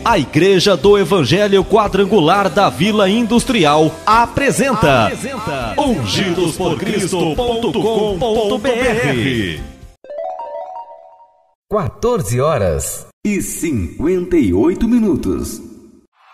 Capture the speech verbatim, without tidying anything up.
A Igreja do Evangelho Quadrangular da Vila Industrial apresenta, apresenta ungidos por cristo ponto com ponto b r. quatorze horas e cinquenta e oito minutos.